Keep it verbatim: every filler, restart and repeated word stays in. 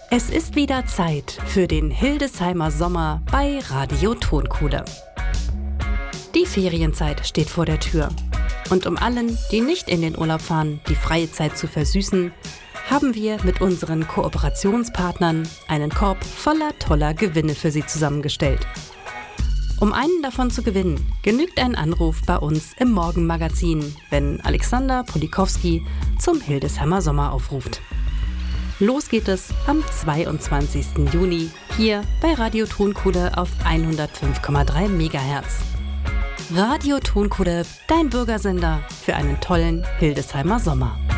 Es ist wieder Zeit für den Hildesheimer Sommer bei Radio Tonkuhle. Die Ferienzeit steht vor der Tür. Und um allen, die nicht in den Urlaub fahren, die freie Zeit zu versüßen, haben wir mit unseren Kooperationspartnern einen Korb voller toller Gewinne für Sie zusammengestellt. Um einen davon zu gewinnen, genügt ein Anruf bei uns im Morgenmagazin, wenn Alexander Polikowski zum Hildesheimer Sommer aufruft. Los geht es am zweiundzwanzigsten Juni hier bei Radio Tonkuhle auf hundertfünf Komma drei Megahertz. Radio Tonkuhle, dein Bürgersender für einen tollen Hildesheimer Sommer.